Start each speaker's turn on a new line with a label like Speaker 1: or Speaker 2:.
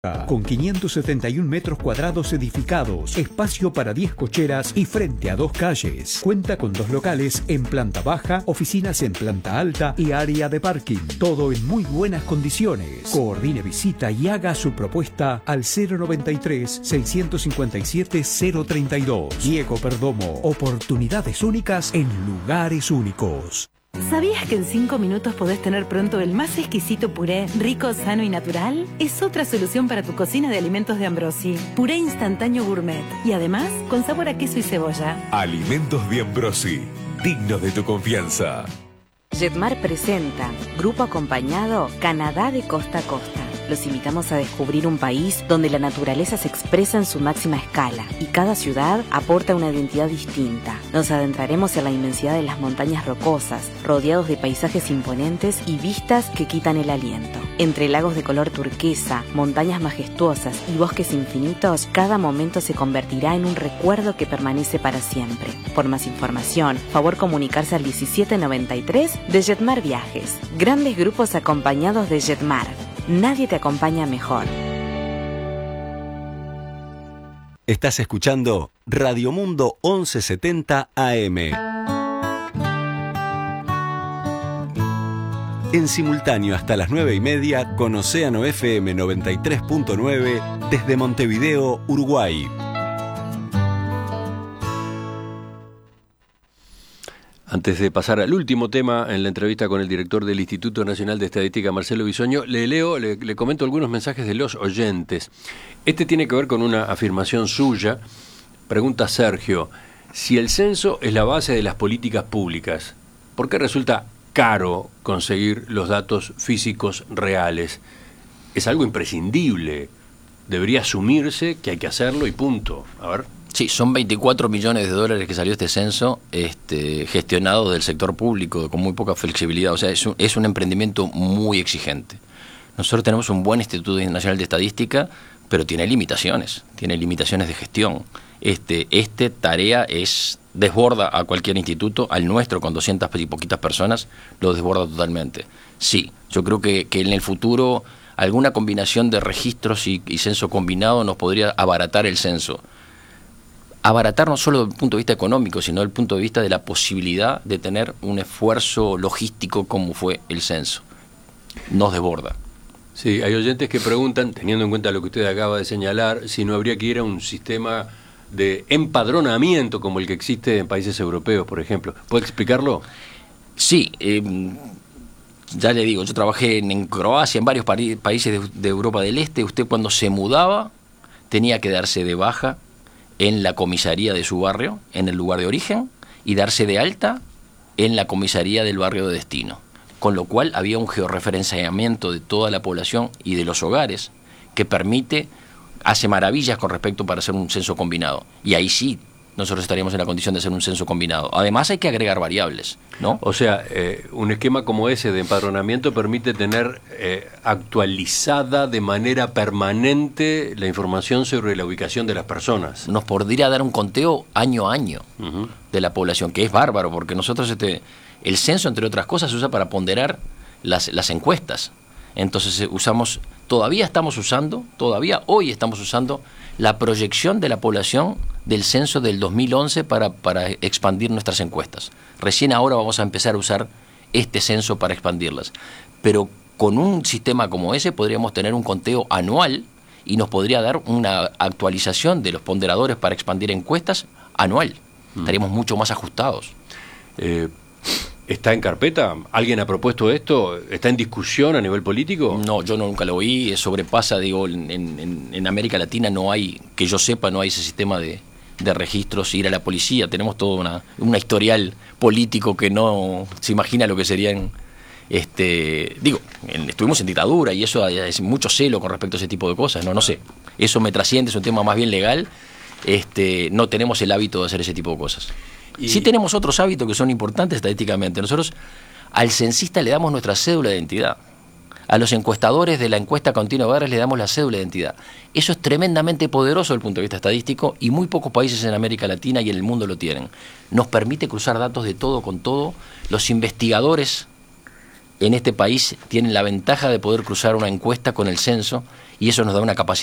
Speaker 1: Con 571 metros cuadrados edificados, espacio para 10 cocheras y frente a 2 calles. Cuenta con 2 locales en planta baja, oficinas en planta alta y área de parking. Todo en muy buenas condiciones. Coordine visita y haga su propuesta al 093-657-032. Diego Perdomo. Oportunidades únicas en lugares únicos.
Speaker 2: ¿Sabías que en 5 minutos podés tener pronto el más exquisito puré, rico, sano y natural? Es otra solución para tu cocina de alimentos de Ambrosi. Puré instantáneo gourmet. Y además, con sabor a queso y cebolla.
Speaker 3: Alimentos de Ambrosi. Dignos de tu confianza.
Speaker 4: Jetmar presenta Grupo Acompañado Canadá de Costa a Costa. Los invitamos a descubrir un país donde la naturaleza se expresa en su máxima escala y cada ciudad aporta una identidad distinta. Nos adentraremos en la inmensidad de las montañas rocosas, rodeados de paisajes imponentes y vistas que quitan el aliento. Entre lagos de color turquesa, montañas majestuosas y bosques infinitos, cada momento se convertirá en un recuerdo que permanece para siempre. Por más información, favor comunicarse al 1793 de Jetmar Viajes. Grandes grupos acompañados de Jetmar. Nadie te acompaña mejor.
Speaker 5: Estás escuchando Radio Mundo 1170 AM. En simultáneo hasta las 9:30 con Océano FM 93.9 desde Montevideo, Uruguay.
Speaker 6: Antes de pasar al último tema en la entrevista con el director del Instituto Nacional de Estadística, Marcelo Bisoño, le comento algunos mensajes de los oyentes. Este tiene que ver con una afirmación suya. Pregunta Sergio, si el censo es la base de las políticas públicas, ¿por qué resulta caro conseguir los datos físicos reales? Es algo imprescindible. Debería asumirse que hay que hacerlo y punto. A ver.
Speaker 7: Sí, son 24 millones de dólares que salió este censo, gestionado del sector público, con muy poca flexibilidad. O sea, es un emprendimiento muy exigente. Nosotros tenemos un buen Instituto Nacional de Estadística, pero tiene limitaciones de gestión. Tarea desborda a cualquier instituto, al nuestro con 200 y poquitas personas, lo desborda totalmente. Sí, yo creo que en el futuro alguna combinación de registros y censo combinado nos podría abaratar el censo. Abaratar no solo desde el punto de vista económico, sino desde el punto de vista de la posibilidad de tener un esfuerzo logístico como fue el censo. Nos desborda.
Speaker 6: Sí, hay oyentes que preguntan, teniendo en cuenta lo que usted acaba de señalar, si no habría que ir a un sistema de empadronamiento como el que existe en países europeos, por ejemplo. ¿Puede explicarlo?
Speaker 7: Sí, ya le digo, yo trabajé en Croacia, en varios países de Europa del Este. Usted cuando se mudaba tenía que darse de baja en la comisaría de su barrio, en el lugar de origen, y darse de alta en la comisaría del barrio de destino. Con lo cual había un georreferenciamiento de toda la población y de los hogares que hace maravillas con respecto para hacer un censo combinado. Y ahí sí, nosotros estaríamos en la condición de hacer un censo combinado. Además hay que agregar variables, ¿no?
Speaker 6: O sea, un esquema como ese de empadronamiento permite tener actualizada de manera permanente la información sobre la ubicación de las personas.
Speaker 7: Nos podría dar un conteo año a año de la población, que es bárbaro, porque nosotros el censo, entre otras cosas, se usa para ponderar las encuestas. Entonces todavía hoy estamos usando la proyección de la población del censo del 2011 para expandir nuestras encuestas. Recién ahora vamos a empezar a usar este censo para expandirlas. Pero con un sistema como ese podríamos tener un conteo anual y nos podría dar una actualización de los ponderadores para expandir encuestas anual. Estaríamos mucho más ajustados.
Speaker 6: ¿Está en carpeta? ¿Alguien ha propuesto esto? ¿Está en discusión a nivel político?
Speaker 7: No, yo nunca lo oí. Sobrepasa, en América Latina no hay, que yo sepa, no hay ese sistema de registros, ir a la policía. Tenemos todo una historial político que no se imagina lo que serían. Estuvimos en dictadura y eso es mucho celo con respecto a ese tipo de cosas. No sé. Eso me trasciende, es un tema más bien legal. No tenemos el hábito de hacer ese tipo de cosas. Sí tenemos otros hábitos que son importantes estadísticamente. Nosotros al censista le damos nuestra cédula de identidad. A los encuestadores de la encuesta continua de hogares le damos la cédula de identidad. Eso es tremendamente poderoso desde el punto de vista estadístico y muy pocos países en América Latina y en el mundo lo tienen. Nos permite cruzar datos de todo con todo. Los investigadores en este país tienen la ventaja de poder cruzar una encuesta con el censo y eso nos da una capacidad